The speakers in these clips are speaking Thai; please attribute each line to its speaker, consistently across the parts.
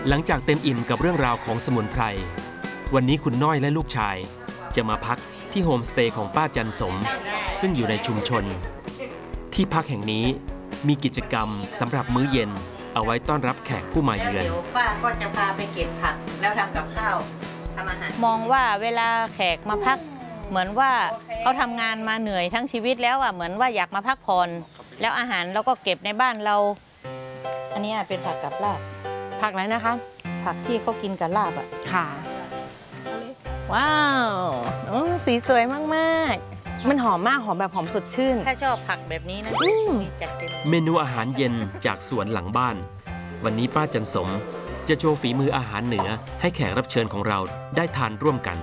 Speaker 1: หลังจากเต็มอิ่มกับเรื่องราวของสมุนไพรวันนี้คุณน้อยและลูกชายจะมาพักที่โฮมสเตย์ของป้าจันสมซึ่งอยู่ในชุมชนที่พักแห่งนี้มีกิจกรรมสำหรับมื้อเย็นเอาไว้ต้อนรับแขกผู้มาเยือน
Speaker 2: เดี๋ยวป้าก็จะพาไปเก็บผักแล้วทำกับข้าวทำอาหาร
Speaker 3: มองว่าเวลาแขกมาพักเหมือนว่าเขาทำงานมาเหนื่อยทั้งชีวิตแล้วเหมือนว่าอยากมาพักผ่อนแล้วอาหารเราก็เก็บในบ้านเราอันนี้เป็นผักกับลาบ
Speaker 4: ผักอะไรนะคะ
Speaker 3: ผักที่เขากินกับลาบ
Speaker 4: ค่ะว้าวสีสวยมากๆมันหอมมากหอมแบบหอมสดชื่น
Speaker 3: ถ้าชอบผักแบบนี้นะมีจัดเต็ม
Speaker 1: เมนูอาหารเย็นจากสวนหลังบ้านวันนี้ป้าจันสมจะโชว์ฝีมืออาหารเหนือให้แขกรับเชิญของเราได้ทานร่วมกัน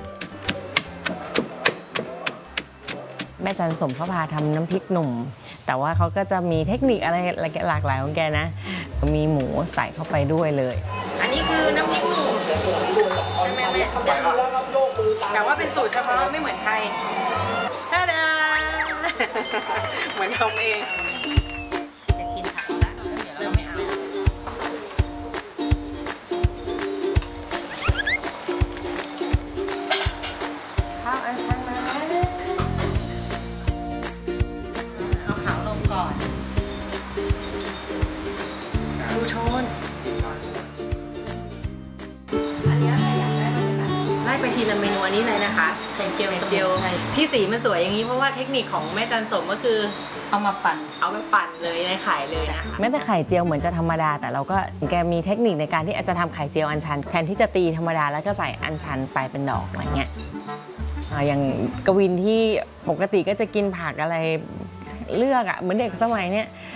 Speaker 4: แม่จันสมเขาพาทำน้ำพริกหนุ่มแต่ว่าเขาก็จะมีเทคนิคอะไรหลากหลายของแกนะมีหมูใส่เข้าไปด้วยเลย
Speaker 2: อันนี้คือน้ำพริกหนุ่มใช่ไหมแม่แต่ว่าเป็นสูตรเฉพาะไม่เหมือนใครท่าดาเหมือนทำเอง
Speaker 3: จะกินผัก
Speaker 2: เริ่มไม่เอา
Speaker 4: ข้าวอันชันมา
Speaker 2: เอาขาวลงก่อนดูโทนอันนี้อะไรอยากได้ไล่ไปทีละเมนูอันนี้เลยนะคะไข่เจียวที่สีมันสวยอย่างนี้เพราะว่าเทคนิคของแม่จันสมก็คือ
Speaker 3: เอามาปั่น
Speaker 2: เลยในไข่เลยนะคะ
Speaker 4: แม้แต่ไข่เจียวเหมือนจะธรรมดาแต่เราก็แกมีเทคนิคในการที่อาจจะทำไข่เจียวอัญชันแทนที่จะตีธรรมดาแล้วก็ใส่อัญชันไปเป็นดอกอะไรเงี้ยอย่างกวินที่ปกติก็จะกินผักอะไรเลือกเหมือนเด็กสมัยเนี้ย